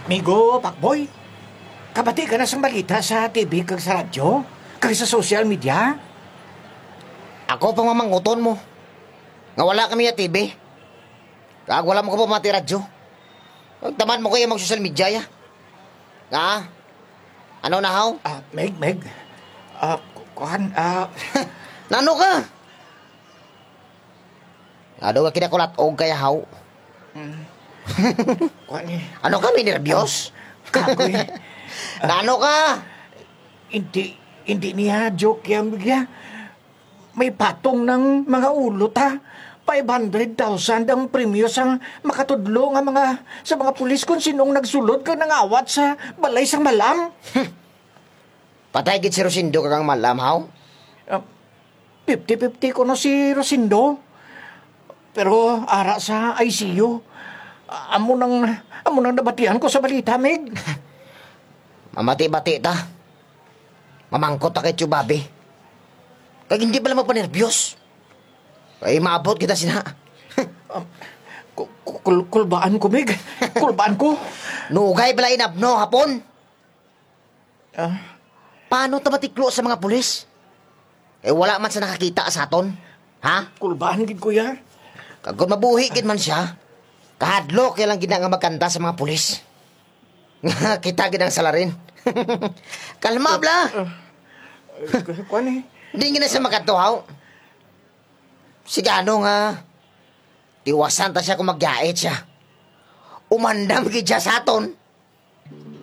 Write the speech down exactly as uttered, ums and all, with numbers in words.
Migo, Pakboy, kabati ka na sa balita sa T V kag sa radyo? Kag sa social media? Ako pang mamanguton mo. Nga wala kami ya T V. Kag wala mo ko pa mati radyo. Tamad mo kayo mag social media ya. Nga? Ano na haw? Ah, Meg, Meg. Ah, kuhan, ah... Nano ka? Ado ka kinakulat og kaya haw. kuhan eh. Ano ka, may nervyos? Kagoy. Nano ka? Hindi, hindi niya joke yan, bigya. May patong ng mga ulot, ha? five hundred thousand ang premyo sa makatudlo nga mga sa mga pulis kung sinong nagsulod kag nangawat sa balay sang malam. Patay gid si Rosindo kang malam haw? Uh, fifty-fifty ko no si Rosindo. Pero ara sa I C U. Uh, amo nang amo nang nabatian ko sa balita, Meg. Mamati-bati ta. Mamangkot ta kay Chubabi. Kag hindi pala mapanervyos. Ay, maabot kita sina. uh, kul kul kulbaan ko, Meg. Kulbaan ko. Nugay pala inabno, hapon. Uh, Paano ta matiklo sa mga pulis? Eh, wala man sa nakakita sa aton. Ha? kulbaan gid ko ya. Kag kung mabuhi gid man siya, kahadlok kaya lang gid nga magkanta sa mga pulis. Kita gid ang salarin. Kalma, bla. Uh, uh, kuan eh. Hindi nga na siya makatuhaw. Sigano nga, tiwasan ta siya kung magyait siya. Umandam gid siya sa aton.